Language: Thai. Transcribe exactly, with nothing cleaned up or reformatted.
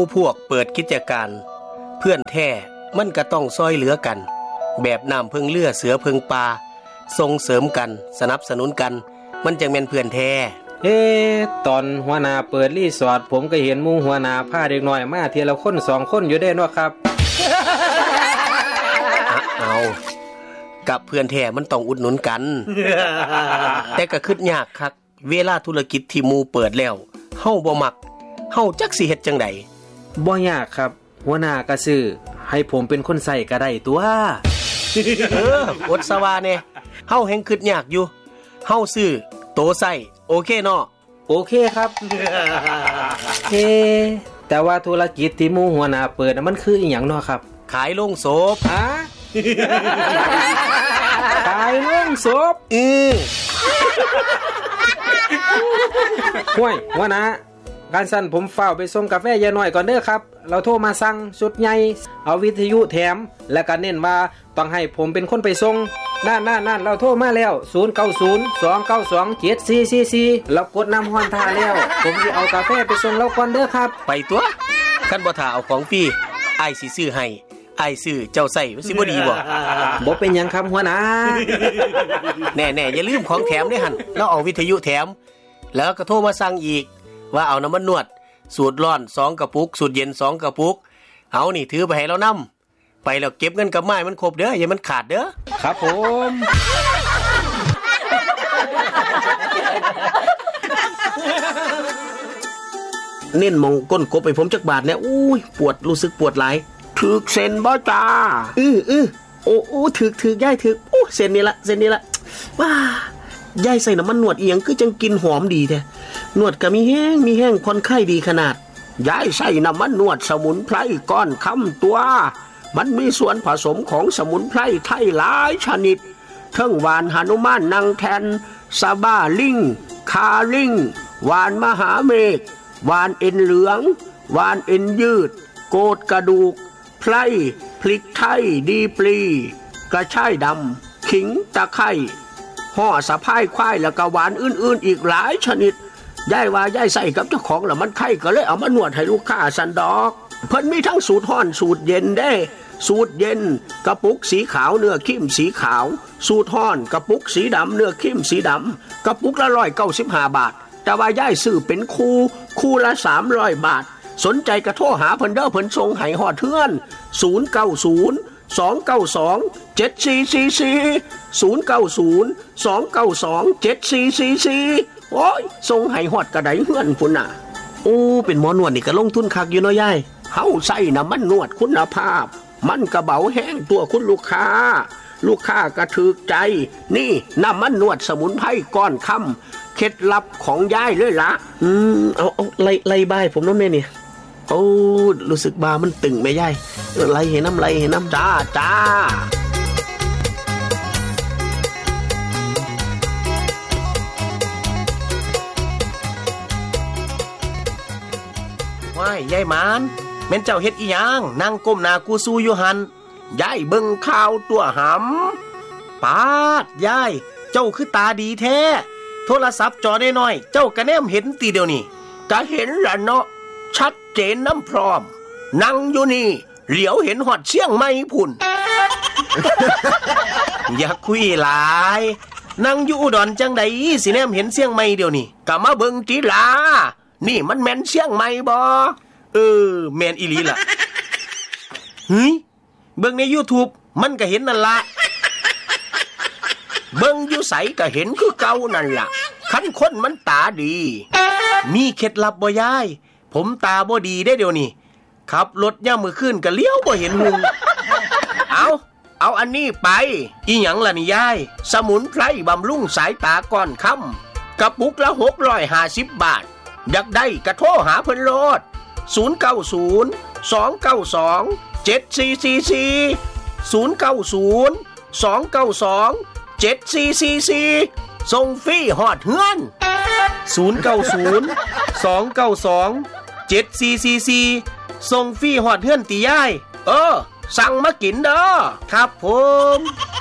พวกเปิดกิจการเพื่อนแท้มันก็ต้องซอยเหลือกันแบบน้ำพึ่งเลือเสือพึ่งปลาส่งเสริมกันสนับสนุนกันมันจังแม่นเพื่อนแท้เอ๊ะตอนหัวหน้าเปิดรีสอร์ทผมก็เห็นหมู่หัวหน้าพาเด็กน้อยมาทีละคนสองคนอยู่ได้เนาะครับเอากับเพื่อนแท้มันต้องอุดหนุนกัน แต่ก็คิดยากคักเวลาธุรกิจที่หมู่เปิดแล้วเฮาบ่มักเฮาจักสิเฮ็ดจังได๋บ่ยากครับหัวหน้าก็ซื้อให้ผมเป็นคนใส่ก็ได้ตัวเอออดสวาแน่เฮาแฮงคิดยากอยู่เฮาซื้อโตใส่โอเคเนาะโอเคครับเฮ้แต่ว่าธุรกิจที่หมู่หัวหน้าเปิดมันคืออีหยังเนาะครับขายโรงศพฮะ ขายโรงศพเออห่วยหัวหน้าการสั่นผมเฝ้าไปส่งกาแฟยายน้อยก่อนเด้อครับเราโทรมาสั่งชุดใหญ่เอาวิทยุแถมและก็เน้นว่าต้องให้ผมเป็นคนไปส่งนั่นๆๆเราโทรมาแล้วศูนย์ เก้า ศูนย์ สอง เก้า สอง เจ็ด สี่ สี่ สี่เรากดนำฮอนท่าแล้วผมสิเอากาแฟไปส่งเราก่อนเด้อครับไปตัวคันบ่ท่าเอาของฟรีอ้ายสิซื้อให้อ้ายซื้อเจ้าใส่มันสิบ่ดีบ่บ่เป็นหยังครับหัวหน้าแน่ๆอย่าลืมของแถมเด้อหั่นเราเอาวิทยุแถมแล้วก็โทรมาสั่งอีกว่าเอาน้ำมันนวดสูตรร้อนสองกระปุกสูตรเย็นสองกระปุกเอานี่ถือไปให้เรานำไปแล้วเก็บเงินกับไม้มันครบเด้ออย่ามันขาดเด้อครับผมเน้นมองก้นกบไปผมจักบาทเนี่ยอุ้ยปวดรู้สึกปวดหลายถึกเส้นบ่จ้าอื้อๆโอ้โอ้ถึกถึกย่ายถึกโอ้เส้นนี้ละเส้นนี้ละว้ายายใส่น้ำมันนวดเอียงคือจังกินหอมดีแท้นวดก็มีแห้งมีแห้งคนไข้ดีขนาดยายใส่น้ำมันนวดสมุนไพรก้อนค่ำตัวมันมีส่วนผสมของสมุนไพรไทยหลายชนิดทั้งหวานหนุมานนางแทนซาบ้าลิงคาลิงหวานมหาเมฆหวานเอ็นเหลืองหวานเอ็นยืดโกดกระดูกไพรพริกไทยดีปลีกระชายดำขิงตะไคร้ห่อสะพายควายแล้วก็หวานอื่นๆอีกหลายชนิดยายว่ายายใส่กับเจ้าของแล้วมันไข้ก็เลยเอามานวดให้ลูกค้าสันดอกเพิ่นมีทั้งสูตรร้อนสูตรเย็นเด้สูตรเย็นกระปุกสีขาวเนื้อครีมสีขาวสูตรร้อนกระปุกสีดำเนื้อครีมสีดำกระปุกละหนึ่งร้อยเก้าสิบห้าบาทแต่ว่ายายซื้อเป็นคู่คู่ละสามร้อยบาทสนใจก็โทรหาเพิ่นเด้อเพิ่นส่งให้ฮอดเทือนศูนย์ เก้า ศูนย์ สอง เก้า สอง เจ็ด สี่ สี่ สี่ ศูนย์ เก้า ศูนย์ สอง เก้า สอง เจ็ด สี่ สี่ สี่โอ้ยส่งให้ฮอดกระไดเฮือนพุ่นน่ะโอ้เป็นหมอนวดนี่ก็ลงทุนคักอยู่เนาะยายเฮาใส่น้ำมันนวดคุณภาพมันกระเบาแห้งตัวคุณลูกค้าลูกค้าก็ถูกใจนี่น้ำมันนวดสมุนไพรก้อนค่ำเคล็ดลับของยายเลยล่ะอืมเอาเอาไล่ไล่บายผมน้ำแม่นี่โอ้รู้สึกบามันตึงแม่ยายไล่เห็นน้ำไล่เห็นน้ำจ้าจ้าว้ายยายหมานแม่นเจ้าเฮ็ดอีหยังนั่งก้มหน้ากูสู้อยู่หันยายเบิ่งข่าวตัวหำปาดยายเจ้าคือตาดีแท้โทรศัพท์จอน้อยๆเจ้าก็แนมเห็นตีเดียวนี่ก็เห็นล่ะเนาะชัดเจนน้ำพร้อมนั่งอยู่นี่เหลียวเห็นหอดเสียงไม้พุ่น อย่าคุยหลายนั่งอยู่อุดรจังใดสิแนมเห็นเสียงไม้เดียวนี่ก็มาเบิ่งติล่ะนี่มันแม่นเสียงไม้บ่เออแม่นอีหลีล่ะเฮ้ยเบิ่งใน YouTube มันก็เห็นนั่นล่ะเบิ่งอยู่ไสก็เห็นคือเก่านั่นล่ะคันคนมันตาดีมีเคล็ดลับบ่ยายผมตาบ่ดีได้เดี๋ยวนี้ขับรถย่ามมื้อคืนก็เลี้ยวบ่เห็นหุงเอาเอาอันนี้ไปอีหยังล่ะนี่ยายสมุนไพรบำรุงสายตาก้อนค่ำกระปุกละหกร้อยห้าสิบบาทอยากได้ก็โทรหาเพิ่นโลดศูนย์ เก้า ศูนย์ สอง เก้า สอง เจ็ด สี่ สี่ สี่ ศูนย์ เก้า ศูนย์ สอง เก้า สอง เจ็ด สี่ สี่ สี่ส่งฟรีฮอดเฮือนศูนย์ เก้า ศูนย์ สอง เก้า สอง เจ็ด สี่ สี่ สี่ส่งฟรีฮอดเฮือนติยายเออสั่งมากินเด้อครับผม